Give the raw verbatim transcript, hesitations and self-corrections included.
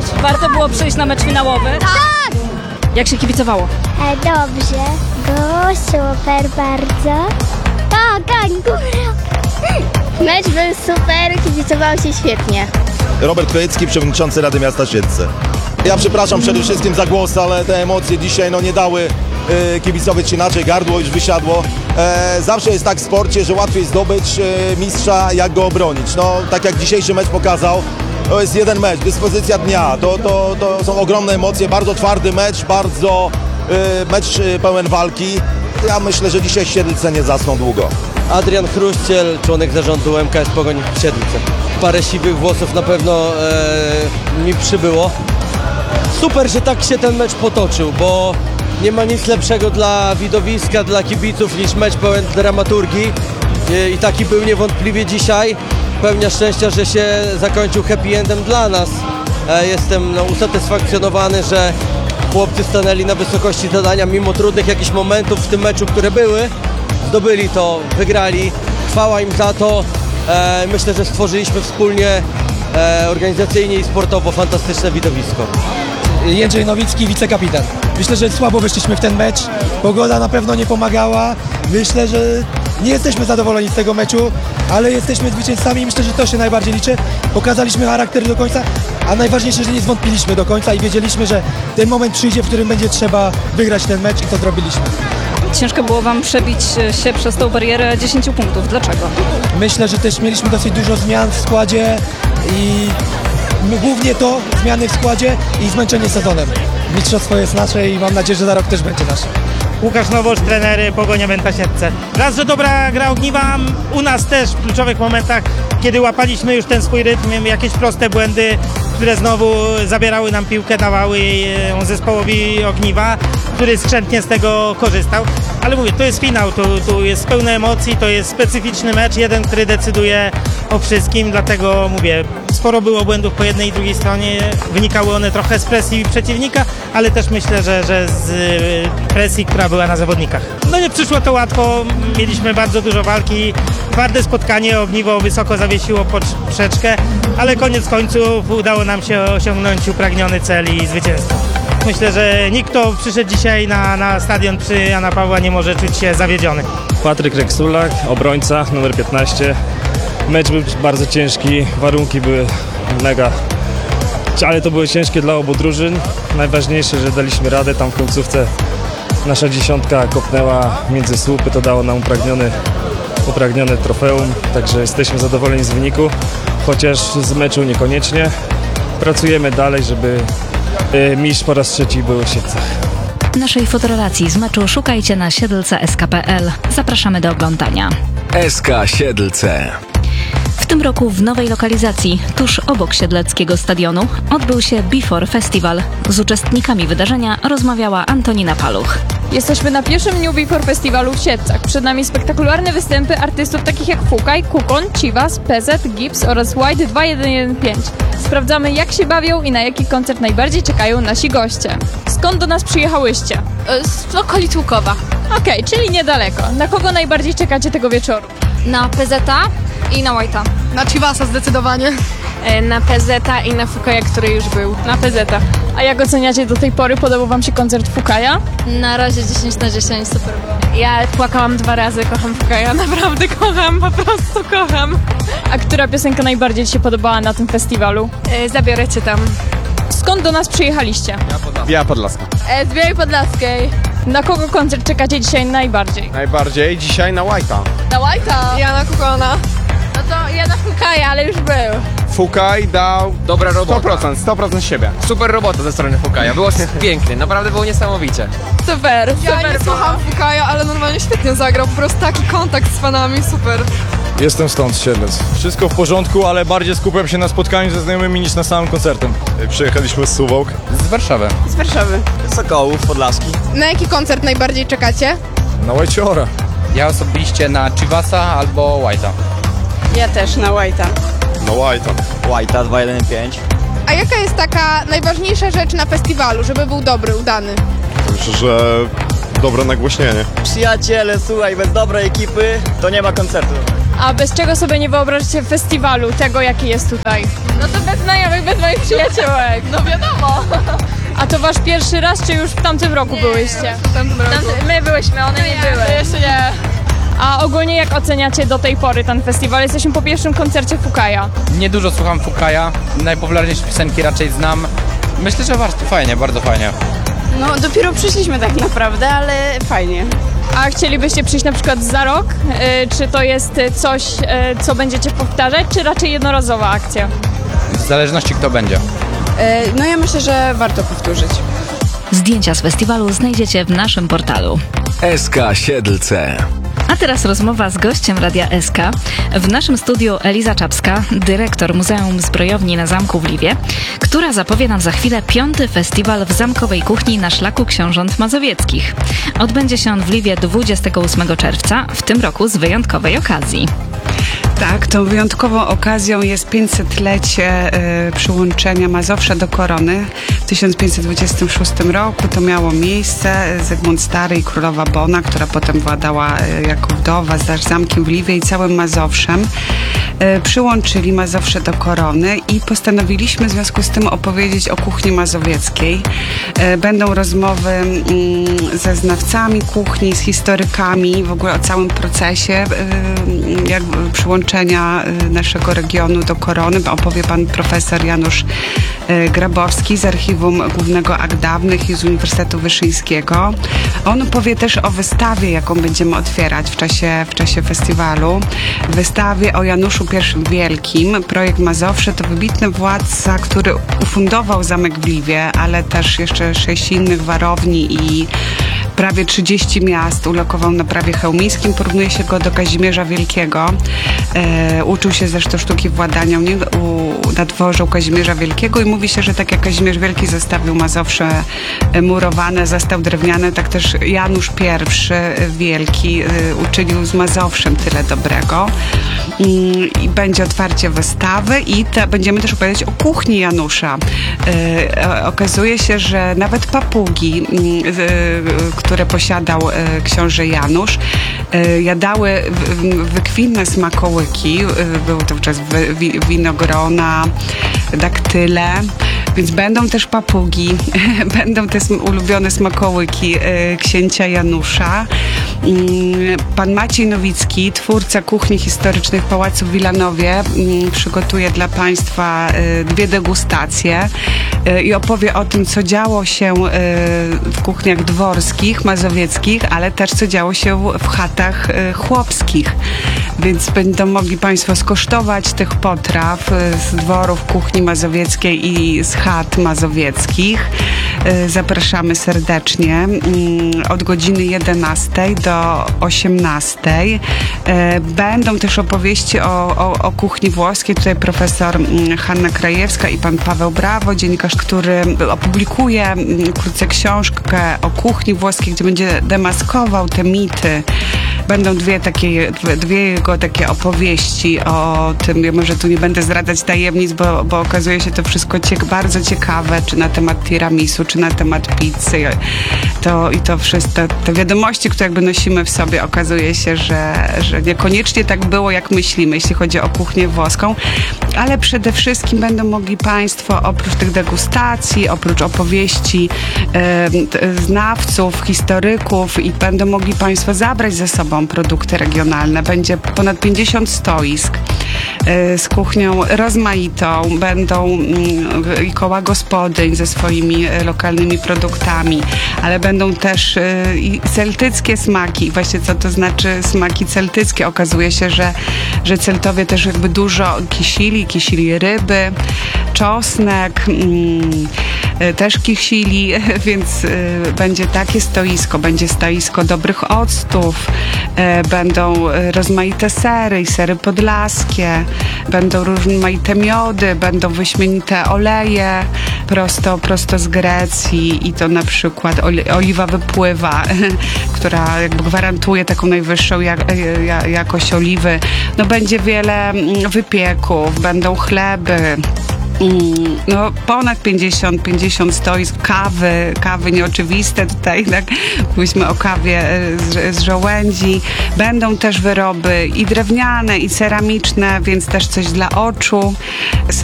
Warto było przyjść na mecz finałowy? Tak! Jak się kibicowało? E, dobrze, było super bardzo. Tak, tak, mecz był super, kibicowało się świetnie. Robert Krojecki, przewodniczący Rady Miasta Siedlce. Ja przepraszam przede wszystkim za głos, ale te emocje dzisiaj no, nie dały e, kibicować inaczej, gardło już wysiadło. E, zawsze jest tak w sporcie, że łatwiej zdobyć e, mistrza, jak go obronić. No, tak jak dzisiejszy mecz pokazał, to jest jeden mecz, dyspozycja dnia, to, to, to są ogromne emocje, bardzo twardy mecz, bardzo e, mecz e, pełen walki. Ja myślę, że dzisiaj Siedlce nie zasną długo. Adrian Chruściel, członek zarządu M K S Pogoń Siedlce. Parę siwych włosów na pewno e, mi przybyło. Super, że tak się ten mecz potoczył, bo nie ma nic lepszego dla widowiska, dla kibiców niż mecz pełen dramaturgii. E, I taki był niewątpliwie dzisiaj. Pełnia szczęścia, że się zakończył happy endem dla nas. E, jestem no, usatysfakcjonowany, że chłopcy stanęli na wysokości zadania, mimo trudnych jakichś momentów w tym meczu, które były. Zdobyli to, wygrali, chwała im za to. E, myślę, że stworzyliśmy wspólnie e, organizacyjnie i sportowo fantastyczne widowisko. Jędrzej Nowicki, wicekapitan. Myślę, że słabo wyszliśmy w ten mecz. Pogoda na pewno nie pomagała. Myślę, że nie jesteśmy zadowoleni z tego meczu, ale jesteśmy zwycięzcami i myślę, że to się najbardziej liczy. Pokazaliśmy charakter do końca, a najważniejsze, że nie zwątpiliśmy do końca i wiedzieliśmy, że ten moment przyjdzie, w którym będzie trzeba wygrać ten mecz i to zrobiliśmy. Ciężko było wam przebić się przez tą barierę dziesięciu punktów. Dlaczego? Myślę, że też mieliśmy dosyć dużo zmian w składzie i głównie to, zmiany w składzie i zmęczenie sezonem. Mistrzostwo jest nasze i mam nadzieję, że za rok też będzie nasze. Łukasz Nowosz, trener Pogonia Węta Siedlce. Raz, że dobra gra Ogniwa, u nas też w kluczowych momentach, kiedy łapaliśmy już ten swój rytm, jakieś proste błędy, które znowu zabierały nam piłkę, dawały ją zespołowi Ogniwa, który skrzętnie z tego korzystał. Ale mówię, to jest finał, tu, tu jest pełno emocji, to jest specyficzny mecz, jeden, który decyduje o wszystkim, dlatego mówię, sporo było błędów po jednej i drugiej stronie, wynikały one trochę z presji przeciwnika, ale też myślę, że, że z presji, która była na zawodnikach. No nie przyszło to łatwo, mieliśmy bardzo dużo walki, twarde spotkanie, Ogniwo wysoko zawiesiło poprzeczkę, ale koniec końców udało nam się osiągnąć upragniony cel i zwycięstwo. Myślę, że nikt, kto przyszedł dzisiaj na, na stadion przy Jana Pawła, nie może czuć się zawiedziony. Patryk Reksulak, obrońca, numer piętnaście. Mecz był bardzo ciężki, warunki były mega, ale to były ciężkie dla obu drużyn. Najważniejsze, że daliśmy radę, tam w końcówce nasza dziesiątka kopnęła między słupy, to dało nam upragniony, upragnione trofeum, także jesteśmy zadowoleni z wyniku, chociaż z meczu niekoniecznie. Pracujemy dalej, żeby mistrz po raz trzeci był w Siedlcach. Naszej fotorelacji z meczu szukajcie na siedlce kropka s k kropka p l. Zapraszamy do oglądania. S K Siedlce. W tym roku w nowej lokalizacji, tuż obok siedleckiego stadionu, odbył się Before Festival. Z uczestnikami wydarzenia rozmawiała Antonina Paluch. Jesteśmy na pierwszym dniu Before Festiwalu w Siedlcach. Przed nami spektakularne występy artystów takich jak Fukaj, Kukon, Chivas, P Z, Gips oraz White dwa jeden jeden pięć. Sprawdzamy, jak się bawią i na jaki koncert najbardziej czekają nasi goście. Skąd do nas przyjechałyście? Z okolic Łukowa. Okej, okay, czyli niedaleko. Na kogo najbardziej czekacie tego wieczoru? Na P Z a i na White'a. Na Chivasa zdecydowanie. Na P Z a i na Fukaja, który już był. Na P Z a. A jak oceniacie do tej pory? Podobał wam się koncert Fukaja? Na razie dziesięć na dziesięć, super było. Ja płakałam dwa razy, kocham Fukaja, naprawdę kocham, po prostu kocham. A która piosenka najbardziej ci się podobała na tym festiwalu? E, zabiorę cię tam. Skąd do nas przyjechaliście? Biała Podlaska. E, z Białej Podlaskiej. Na kogo koncert czekacie dzisiaj najbardziej? Najbardziej dzisiaj na White'a. Na White'a? Ja na Kukona. No to ja na Fukaja, ale już był. Fukaj dał dobra robota. sto procent, sto procent siebie. Super robota ze strony Fukaja, było pięknie, naprawdę było niesamowicie. Super, Ja super. nie słucham Fukaja, ale normalnie świetnie zagrał, po prostu taki kontakt z fanami, super. Jestem stąd z Siedlec. Wszystko w porządku, ale bardziej skupiam się na spotkaniu ze znajomymi niż na samym koncertem. Przyjechaliśmy z Suwałk. Z Warszawy. Z Warszawy. Sokołów Podlaski. Na jaki koncert najbardziej czekacie? Na White'ora. Ja osobiście na Chivasa albo White'a. Ja też na White'a. No White'a. White'a dwa jeden pięć. A jaka jest taka najważniejsza rzecz na festiwalu, żeby był dobry, udany? Myślę, że dobre nagłośnienie. Przyjaciele, słuchaj, bez dobrej ekipy to nie ma koncertu. A bez czego sobie nie wyobrażacie festiwalu, tego jaki jest tutaj? No to bez znajomych, bez moich przyjaciółek. No wiadomo. A to wasz pierwszy raz, czy już w tamtym roku byłyście? W tamtym roku. Tamty, my byłyśmy, one nie, nie były. Jeszcze nie. A ogólnie jak oceniacie do tej pory ten festiwal? Jesteśmy po pierwszym koncercie Fukaja. Niedużo słucham Fukaja, najpopularniejsze piosenki raczej znam. Myślę, że bardzo fajnie, bardzo fajnie. No dopiero przyszliśmy tak naprawdę, ale fajnie. A chcielibyście przyjść na przykład za rok? Yy, czy to jest coś, yy, co będziecie powtarzać, czy raczej jednorazowa akcja? W zależności kto będzie. No ja myślę, że warto powtórzyć. Zdjęcia z festiwalu znajdziecie w naszym portalu. S K Siedlce. A teraz rozmowa z gościem Radia S K. W naszym studiu Eliza Czapska, dyrektor Muzeum Zbrojowni na Zamku w Liwie, która zapowie nam za chwilę piąty festiwal w zamkowej kuchni na szlaku książąt mazowieckich. Odbędzie się on w Liwie dwudziestego ósmego czerwca, w tym roku z wyjątkowej okazji. Tak, tą wyjątkową okazją jest pięćsetlecie y, przyłączenia Mazowsza do korony. W tysiąc pięćset dwudziestym szóstym roku to miało miejsce. Zygmunt Stary i królowa Bona, która potem władała y, jako wdowa z zamkiem w Liwie i całym Mazowszem, y, przyłączyli Mazowsze do korony i postanowiliśmy w związku z tym opowiedzieć o kuchni mazowieckiej. Y, będą rozmowy y, ze znawcami kuchni, z historykami, w ogóle o całym procesie y, jak przyłączenia naszego regionu do korony. Opowie pan profesor Janusz Grabowski z Archiwum Głównego Akt Dawnych i z Uniwersytetu Wyszyńskiego. On opowie też o wystawie, jaką będziemy otwierać w czasie, w czasie festiwalu. Wystawie o Januszu pierwszym Wielkim. Projekt Mazowsze to wybitny władca, który ufundował zamek w Liwie, ale też jeszcze sześć innych warowni i prawie trzydzieści miast ulokował na prawie chełmińskim. Porównuje się go do Kazimierza Wielkiego. E, uczył się zresztą sztuki władania u, u, na dworze u Kazimierza Wielkiego i mówi się, że tak jak Kazimierz Wielki zostawił Mazowsze murowane, zastał drewniane, tak też Janusz pierwszy Wielki e, uczynił z Mazowszem tyle dobrego. I, i będzie otwarcie wystawy i te, będziemy też opowiadać o kuchni Janusza. E, okazuje się, że nawet papugi, e, które posiadał e, książę Janusz, e, jadały w, wykwintne smakołyki. E, były to wówczas wi, winogrona, daktyle, więc będą też papugi, będą te ulubione smakołyki e, księcia Janusza. E, pan Maciej Nowicki, twórca kuchni historycznych Pałacu w Wilanowie, e, przygotuje dla Państwa e, dwie degustacje e, i opowie o tym, co działo się e, w kuchniach dworskich, mazowieckich, ale też co działo się w chatach e, chłopskich. Więc będą mogli Państwo skosztować tych potraw e, z dworów kuchni mazowieckiej i z chat mazowieckich. E, zapraszamy serdecznie e, od godziny jedenastej do osiemnastej. E, będą też opowieści o, o, o kuchni włoskiej. Tutaj profesor Hanna Krajewska i pan Paweł Brawo, dziennikarz, który opublikuje wkrótce książkę o kuchni włoskiej, gdzie będzie demaskował te mity. Będą dwie takie, dwie jego takie opowieści o tym, ja może tu nie będę zdradzać tajemnic, bo, bo okazuje się to wszystko ciek- bardzo ciekawe, czy na temat tiramisu, czy na temat pizzy. To, I to wszystko, te wiadomości, które jakby nosimy w sobie, okazuje się, że, że niekoniecznie tak było, jak myślimy, jeśli chodzi o kuchnię włoską, ale przede wszystkim będą mogli Państwo oprócz tych degustacji, oprócz opowieści e, znawców, historyków i będą mogli Państwo zabrać ze sobą produkty regionalne. Będzie ponad pięćdziesiąt stoisk e, z kuchnią rozmaitą. Będą mm, i koła gospodyń ze swoimi e, lokalnymi produktami, ale będą też e, i celtyckie smaki. Właśnie co to znaczy smaki celtyckie? Okazuje się, że, że Celtowie też jakby dużo kisili, kisili ryby, czosnek, mm, e, też kisili, więc e, będzie takie stoisko, będzie stoisko dobrych octów, e, będą rozmaite sery i sery podlaskie, będą rozmaite miody, będą wyśmienite oleje prosto, prosto z Grecji i to na przykład oli- oliwa wypływa, która jakby gwarantuje taką najwyższą jak- ja- jakość oliwy. No będzie wiele wypieków, będą chleby, Mm, no ponad pięćdziesiąt, pięćdziesiąt stoisk kawy, kawy nieoczywiste tutaj, tak? Mówiliśmy o kawie e, z, z żołędzi. Będą też wyroby i drewniane, i ceramiczne, więc też coś dla oczu.